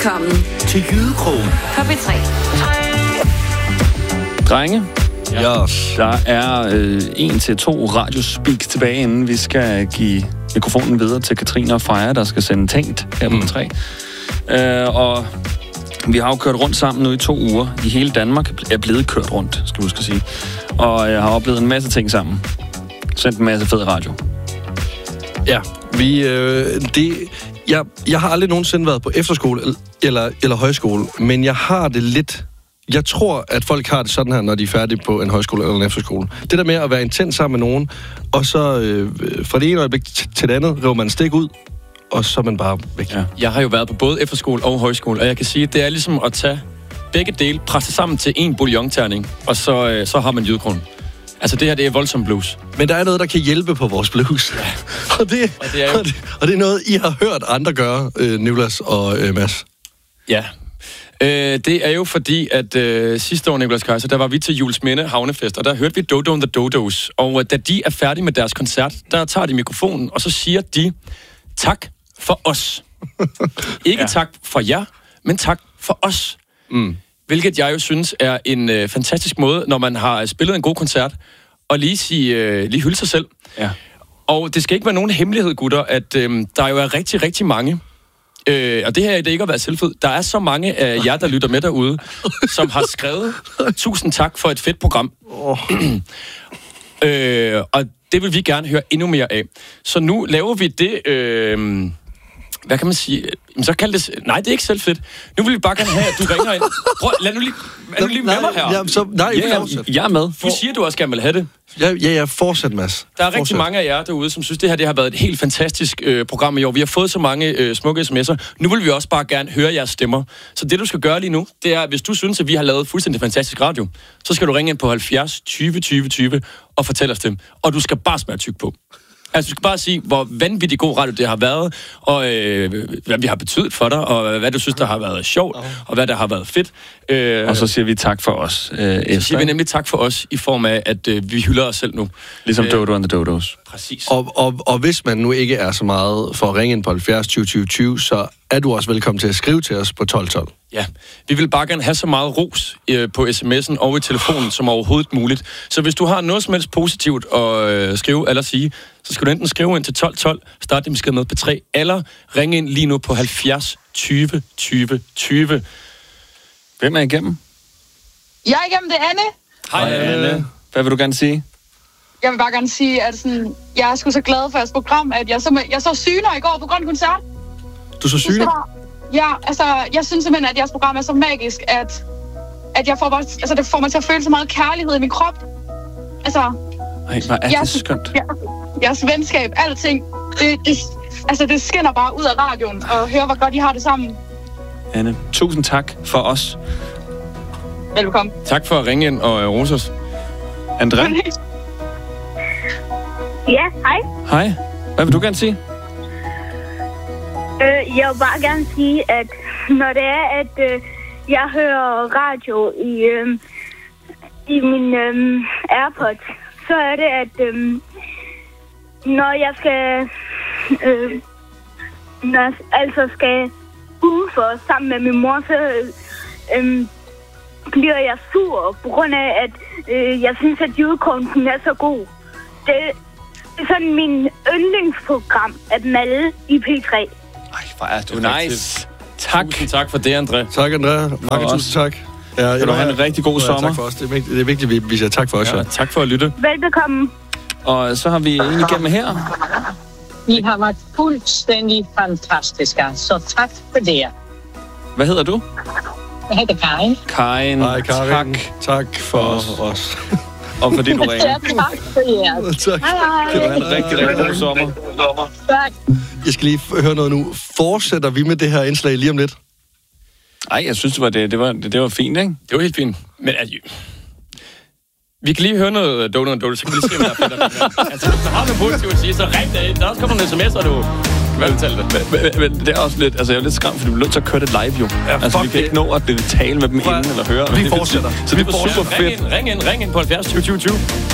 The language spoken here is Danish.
Velkommen til Jydekrogen på P3. Drenge, Yes. der er 1-2 radiospeaks tilbage, inden vi skal give mikrofonen videre til Katrine og Freja, der skal sende Tænkt her på P3. Og vi har jo kørt rundt sammen nu i 2 uger. I hele Danmark er blevet kørt rundt, skal du huske at sige. Og jeg har oplevet en masse ting sammen. Sendt en masse fed radio. Ja, jeg har aldrig nogensinde været på efterskole eller højskole, men jeg har det lidt. Jeg tror, at folk har det sådan her, når de er færdige på en højskole eller en efterskole. Det der med at være intens sammen med nogen, og så fra det ene øjeblik til det andet river man stik ud, og så er man bare væk. Ja. Jeg har jo været på både efterskole og højskole, og jeg kan sige, at det er ligesom at tage begge dele, presse sammen til en bouillonterning, og så har man Jydekrogen. Altså det her, det er voldsom blues. Men der er noget, der kan hjælpe på vores blues. Ja. og det er noget, I har hørt andre gøre, Nicolas og Mads. Ja. Det er jo fordi, at sidste år, Nicolas Kaiser, der var vi til Juelsminde Havnefest, og der hørte vi Dodo and the Dodos. Og da de er færdige med deres koncert, der tager de mikrofonen, og så siger de, tak for os. Ikke tak for jer, men tak for os. Mm. Hvilket jeg jo synes er en fantastisk måde, når man har spillet en god koncert, og lige hylde sig selv. Ja. Og det skal ikke være nogen hemmelighed, gutter, at der jo er rigtig, rigtig mange. Og det her er det ikke at være selvfed. Der er så mange af jer, der lytter med derude, som har skrevet, tusind tak for et fedt program. Og det vil vi gerne høre endnu mere af. Så nu laver vi det... hvad kan man sige? Så kald det... Nej, det er ikke selvfedt. Nu vil vi bare gerne have, at du ringer ind. Prøv, lad nu lige med mig her. Jeg er med. Du siger, du også gerne vil have det. Ja, fortsæt, Mads. Der er rigtig mange af jer derude, som synes, det har været et helt fantastisk program i år. Vi har fået så mange smukke sms'er. Nu vil vi også bare gerne høre jeres stemmer. Så det, du skal gøre lige nu, det er, hvis du synes, at vi har lavet fuldstændig fantastisk radio, så skal du ringe ind på 70 20 20 20 og fortælle os dem. Og du skal bare smage tyk på. Altså, du skal bare sige, hvor vanvittig god radio det har været, og hvad vi har betydet for dig, og hvad du synes, der har været sjovt, og hvad der har været fedt. Og så siger vi tak for os efter. Så siger vi nemlig tak for os, i form af, at vi hylder os selv nu. Ligesom Dodo and the Dodos. Præcis. Og hvis man nu ikke er så meget for at ringe ind på 70 20 20 20, så er du også velkommen til at skrive til os på 1212. Ja, vi vil bare gerne have så meget ros på sms'en og i telefonen som overhovedet muligt. Så hvis du har noget som helst positivt at skrive eller sige, så skal du enten skrive ind til 1212, start din besked med på 3, eller ringe ind lige nu på 70 20 20 20. Hvem er igennem? Jeg er igennem, det er Anne. Hej Anne. Hvad vil du gerne sige? Jeg vil bare gerne sige, at sådan, jeg er sgu så glad for jeres program, at jeg så syner i går på Grøn Koncert. Du så syner? Ja, altså, jeg synes simpelthen, at jeres program er så magisk, at jeg får bare, altså, det får mig til at føle så meget kærlighed i min krop. Altså... Ej, hvor er det skønt. Jeres venskab, alting, det skinner bare ud af radioen, og høre, hvor godt I har det sammen. Anne, tusind tak for os. Velkommen. Tak for at ringe ind og rose os. André? Ja, hej. Hej. Hvad vil du gerne sige? Jeg vil bare gerne sige, at når det er, at jeg hører radio i min AirPods, så er det, at når jeg skal skal udenfor sammen med min mor, så bliver jeg sur på grund af, at jeg synes, at Jydekrogen er så god. Det er sådan min yndlingsprogram af dem alle i P3. Ej, hvor er du nice. Tak. Tusind tak for det, André. Tak, André. Mange tusind tak. Ja, kan du have en rigtig god sommer. Tak for os. Det er vigtigt, at vi siger tak for os. Ja, tak for at lytte. Velbekomme. Og så har vi en igennem her. I har været fuldstændig fantastiske, så tak for det. Hvad hedder du? Jeg hedder Karin. Karin. Hej, Karin. Tak. Tak for os. Og fordi du ringer. Ja, tak for jer. Tak. Hej. Kan du have en rigtig, rigtig god sommer. Tak. Jeg skal lige høre noget nu. Fortsætter vi med det her indslag lige om lidt? Ej, jeg synes, det var fint, ikke? Det var helt fint. Men vi kan lige høre noget Dodo and Dodo, så kan vi lige se, hvad der er fedt. Altså, hvis du har noget positivt at sige, så ring det ind. Der også kommer nogle sms'er, du kan udtale det. Men det er også lidt, altså jeg er lidt skræmt, fordi vi bliver nødt til at køre det live jo. Ja, altså vi kan ikke nå at tale med dem inden eller høre. Vi fortsætter. Så det er super fedt. Ring ind på 70 20 20 20.